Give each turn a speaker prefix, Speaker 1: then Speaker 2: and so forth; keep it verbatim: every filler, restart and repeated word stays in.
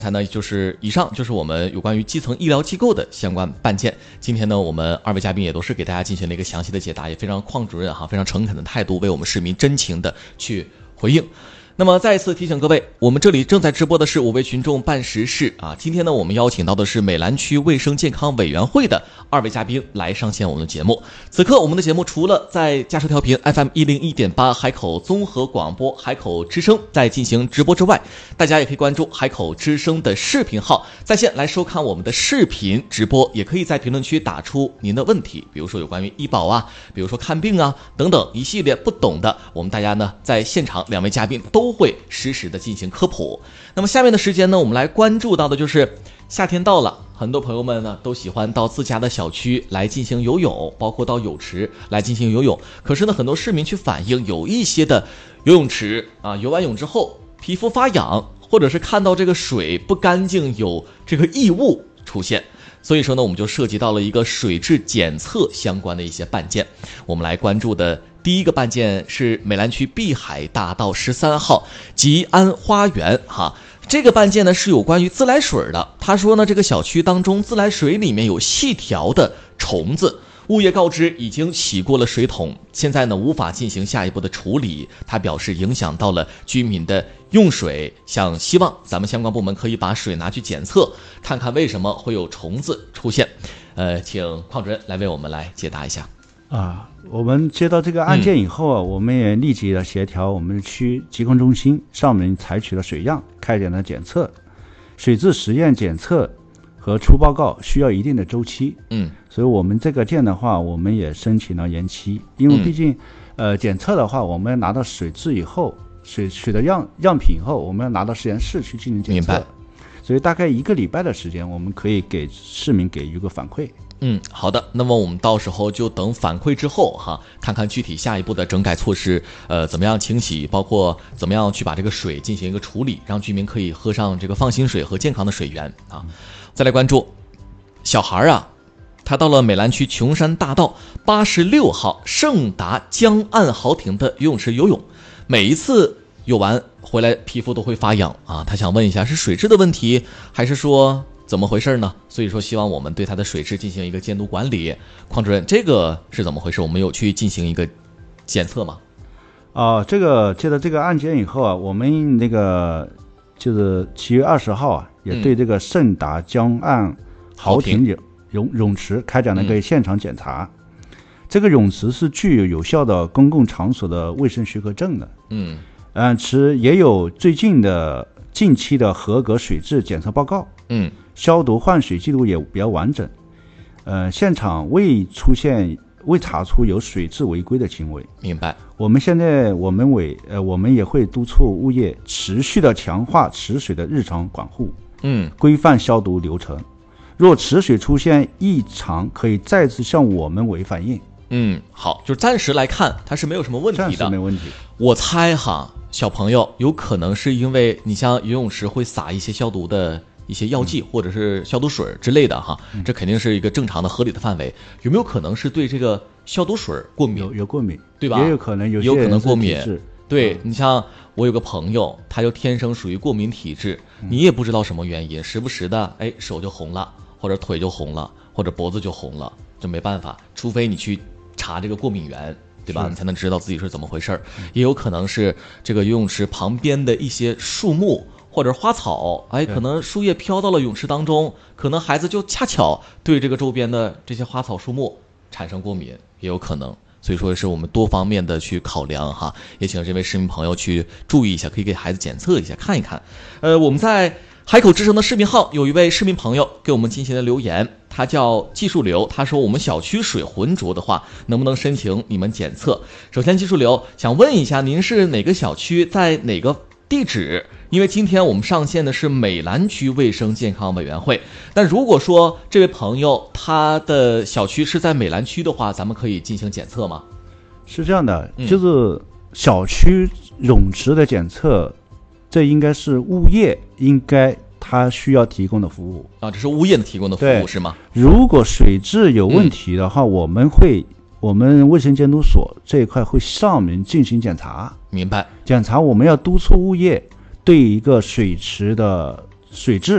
Speaker 1: 才呢，就是以上就是我们有关于基层医疗机构的相关办件。今天呢，我们二位嘉宾也都是给大家进行了一个详细的解答，也非常邝主任哈，非常诚恳的态度，为我们市民真情的去回应。那么再一次提醒各位，我们这里正在直播的是我为群众办实事啊。今天呢，我们邀请到的是美兰区卫生健康委员会的二位嘉宾来上线我们的节目。此刻我们的节目除了在嘉设调频 F M 一零一点八 海口综合广播海口之声在进行直播之外，大家也可以关注海口之声的视频号，在线来收看我们的视频直播，也可以在评论区打出您的问题，比如说有关于医保啊，比如说看病啊等等一系列不懂的，我们大家呢在现场两位嘉宾都会实时的进行科普。那么下面的时间呢，我们来关注到的就是夏天到了，很多朋友们呢都喜欢到自家的小区来进行游泳，包括到泳池来进行游泳。可是呢，很多市民去反映，有一些的游泳池啊，游完泳之后皮肤发痒，或者是看到这个水不干净，有这个异物出现。所以说呢，我们就涉及到了一个水质检测相关的一些办件。我们来关注的第一个办件是美兰区碧海大道十三号吉安花园哈。这个办件呢是有关于自来水的。他说呢，这个小区当中自来水里面有细条的虫子，物业告知已经洗过了水桶，现在呢无法进行下一步的处理。他表示影响到了居民的用水，想希望咱们相关部门可以把水拿去检测，看看为什么会有虫子出现。呃，请邝主任来为我们来解答一下。
Speaker 2: 啊，我们接到这个案件以后啊，嗯、我们也立即的协调我们区疾控中心上门采取了水样，开展了检测。水质实验检测和出报告需要一定的周期，嗯，所以我们这个件的话，我们也申请了延期，因为毕竟，嗯、呃，检测的话，我们拿到水质以后，水水的样样品以后，我们要拿到实验室去进行检测，明白。所以大概一个礼拜的时间，我们可以给市民给予一个反馈。
Speaker 1: 嗯，好的。那么我们到时候就等反馈之后哈，看看具体下一步的整改措施，呃，怎么样清洗，包括怎么样去把这个水进行一个处理，让居民可以喝上这个放心水和健康的水源啊。再来关注小孩啊，他到了美兰区琼山大道八十六号盛达江岸豪庭的游泳池游泳，每一次游完回来皮肤都会发痒啊。他想问一下，是水质的问题，还是说怎么回事呢？所以说希望我们对它的水质进行一个监督管理。邝主任，这个是怎么回事？我们有去进行一个检测吗？
Speaker 2: 啊、呃，这个接到这个案件以后啊，我们那个就是七月二十号啊，也对这个盛达江岸豪庭泳泳泳池开展了个现场检查。嗯、这个泳池是具有有效的公共场所的卫生许可证的。嗯，嗯，池也有最近的近期的合格水质检测报告。嗯，消毒换水记录也比较完整。呃，现场未出现未查出有水质违规的行为。
Speaker 1: 明白。
Speaker 2: 我们现在我们委呃我们也会督促物业持续的强化池水的日常管护，嗯，规范消毒流程。若池水出现异常，可以再次向我们委反映。
Speaker 1: 嗯，好，就暂时来看它是没有什么问题的，
Speaker 2: 暂时没问题。
Speaker 1: 我猜哈，小朋友有可能是因为你像游泳池会撒一些消毒的一些药剂或者是消毒水之类的哈，嗯、这肯定是一个正常的合理的范围。有没有可能是对这个消毒水过敏？
Speaker 2: 有有过敏，
Speaker 1: 对吧？
Speaker 2: 也有可能有些
Speaker 1: 有可能过敏。对、
Speaker 2: 嗯、
Speaker 1: 你像我有个朋友，他就天生属于过敏体质，嗯、你也不知道什么原因，时不时的哎手就红了，或者腿就红了，或者脖子就红了，就没办法，除非你去查这个过敏源。对吧？你才能知道自己是怎么回事。也有可能是这个游泳池旁边的一些树木或者花草，哎，可能树叶飘到了泳池当中，可能孩子就恰巧对这个周边的这些花草树木产生过敏，也有可能。所以说是我们多方面的去考量哈，也请这位市民朋友去注意一下，可以给孩子检测一下，看一看。呃，我们在海口之声的视频号有一位市民朋友给我们进行了留言，他叫技术流，他说我们小区水浑浊的话，能不能申请你们检测？首先，技术流想问一下，您是哪个小区，在哪个地址？因为今天我们上线的是美兰区卫生健康委员会，但如果说这位朋友他的小区是在美兰区的话，咱们可以进行检测吗？
Speaker 2: 是这样的，就是小区泳池的检测，这应该是物业应该他需要提供的服务
Speaker 1: 啊，这是物业的提供的服务是吗？
Speaker 2: 如果水质有问题的话，嗯、我们会我们卫生监督所这一块会上门进行检查。
Speaker 1: 明白。
Speaker 2: 检查我们要督促物业对一个水池的水质